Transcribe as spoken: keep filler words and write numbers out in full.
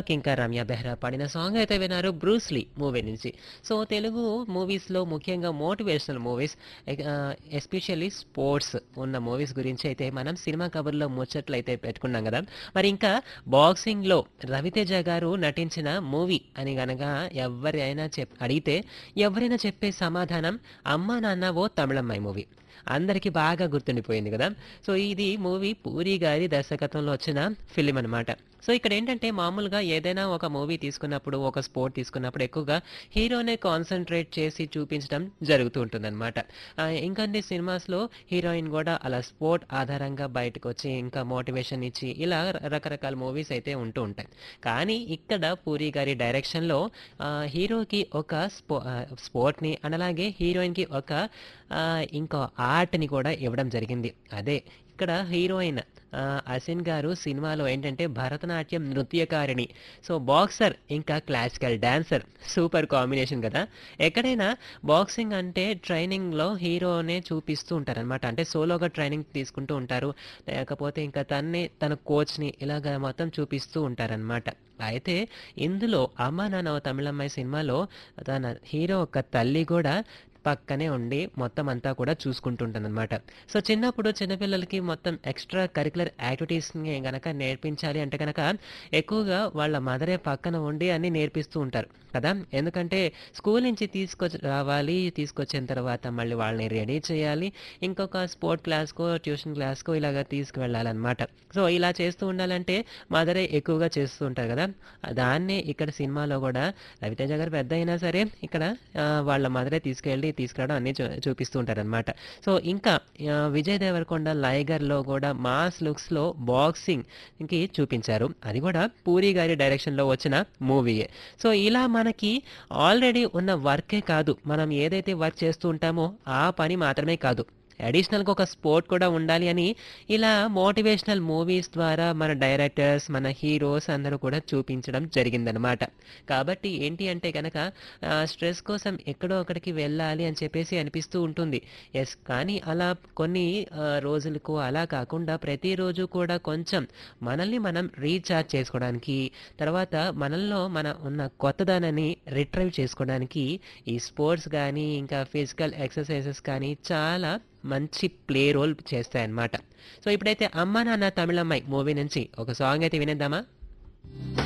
అనురాగ్ ఇంకా రమ్య బెహ్రా పాడిన సాంగ్ అయితే విన్నారు బ్రూస్ లీ మూవీ నుంచి. సో తెలుగు మూవీస్లో ముఖ్యంగా మోటివేషనల్ మూవీస్, ఎస్పెషల్లీ స్పోర్ట్స్ ఉన్న మూవీస్ గురించి అయితే మనం సినిమా కబుర్లో ముచ్చట్లు అయితే పెట్టుకున్నాం కదా. మరి ఇంకా బాక్సింగ్లో రవితేజ గారు నటించిన మూవీ అని గనక ఎవరైనా చెప్ అడిగితే ఎవరైనా చెప్పే సమాధానం అమ్మా నాన్న ఓ తమిళమ్మాయి మూవీ. అందరికీ బాగా గుర్తుండిపోయింది కదా. సో ఇది మూవీ పూరి గారి దర్శకత్వంలో వచ్చిన ఫిలిం అనమాట. సో ఇక్కడ ఏంటంటే మామూలుగా ఏదైనా ఒక మూవీ తీసుకున్నప్పుడు, ఒక స్పోర్ట్ తీసుకున్నప్పుడు ఎక్కువగా హీరోనే కాన్సన్ట్రేట్ చేసి చూపించడం జరుగుతూ ఉంటుందన్నమాట. ఆ, ఇంకొన్ని సినిమాస్లో హీరోయిన్ కూడా అలా స్పోర్ట్ ఆధారంగా బయటకు వచ్చి ఇంకా మోటివేషన్ ఇచ్చి ఇలా ర- రకరకాల మూవీస్ అయితే ఉంటూ ఉంటాయి. కానీ ఇక్కడ పూరి గారి డైరెక్షన్లో ఆ, హీరోకి ఒక స్పో ఆ, స్పోర్ట్ని అండ్ అలాగే హీరోయిన్కి ఒక ఆ, ఇంకో ఆర్ట్ని కూడా ఇవ్వడం జరిగింది. అదే ఇక్కడ హీరోయిన్ ఆ, అసిన్ గారు సినిమాలో ఏంటంటే భరతనాట్యం నృత్యకారిణి. సో బాక్సర్ ఇంకా క్లాసికల్ డాన్సర్, సూపర్ కాంబినేషన్ కదా. ఎక్కడైనా బాక్సింగ్ అంటే ట్రైనింగ్లో హీరోనే చూపిస్తూ ఉంటారనమాట. అంటే సోలోగా ట్రైనింగ్ తీసుకుంటూ ఉంటారు, లేకపోతే ఇంకా తన్నే తన కోచ్ని ఇలాగ మొత్తం చూపిస్తూ ఉంటారనమాట. అయితే ఇందులో అమ్మా నాన్న ఓ తమిళమ్మాయి సినిమాలో తన హీరో ఒక తల్లి కూడా పక్కనే ఉండి మొత్తం అంతా కూడా చూసుకుంటుంటుందన్నమాట. సో చిన్నప్పుడు చిన్నపిల్లలకి మొత్తం ఎక్స్ట్రా కరికులర్ యాక్టివిటీస్ని గనక నేర్పించాలి అంటే కనుక ఎక్కువగా వాళ్ళ మదరే పక్కన ఉండి అన్ని నేర్పిస్తూ ఉంటారు కదా. ఎందుకంటే స్కూల్ నుంచి తీసుకొచ్చి రావాలి, తీసుకొచ్చిన తర్వాత మళ్ళీ వాళ్ళని రెడీ చేయాలి, ఇంకొక స్పోర్ట్ క్లాస్కో ట్యూషన్ క్లాస్కో ఇలాగ తీసుకువెళ్ళాలన్నమాట. సో ఇలా చేస్తూ ఉండాలంటే మదరే ఎక్కువగా చేస్తూ ఉంటారు కదా. దాన్నే ఇక్కడ సినిమాలో కూడా రవితేజ గారు పెద్ద అయినా సరే ఇక్కడ ఆ, వాళ్ళ మదరే తీసుకెళ్ళి తీసుకురావడం అన్నీ చూ చూపిస్తూ ఉంటారనమాట. సో ఇంకా ఆ, విజయ్ దేవరకొండ లైగర్లో కూడా మాస్ లుక్స్లో బాక్సింగ్కి చూపించారు. అది కూడా పూరి గారి డైరెక్షన్లో వచ్చిన మూవీయే. సో ఇలా మనకి ఆల్రెడీ ఉన్న వర్కే కాదు, మనం ఏదైతే వర్క్ చేస్తూ ఉంటామో ఆ పని మాత్రమే కాదు, అడిషనల్గా ఒక స్పోర్ట్ కూడా ఉండాలి అని ఇలా మోటివేషనల్ మూవీస్ ద్వారా మన డైరెక్టర్స్, మన హీరోస్ అందరూ కూడా చూపించడం జరిగిందనమాట. కాబట్టి ఏంటి అంటే కనుక స్ట్రెస్ కోసం ఎక్కడో ఒకడికి వెళ్ళాలి అని చెప్పేసి అనిపిస్తూ ఉంటుంది. ఎస్, కానీ అలా కొన్ని ఆ, రోజులకు అలా కాకుండా ప్రతిరోజు కూడా కొంచెం మనల్ని మనం రీఛార్జ్ చేసుకోవడానికి, తర్వాత మనల్లో మన ఉన్న కొత్తదనాన్ని రిట్రైవ్ చేసుకోవడానికి ఈ స్పోర్ట్స్ కానీ ఇంకా ఫిజికల్ ఎక్సర్సైజెస్ కానీ చాలా మంచి ప్లే రోల్ చేస్తాయన్నమాట. సో ఇప్పుడైతే అమ్మా నాన్న తమిళమ్మాయి మూవీ నుంచి ఒక సాంగ్ అయితే వినేద్దామా.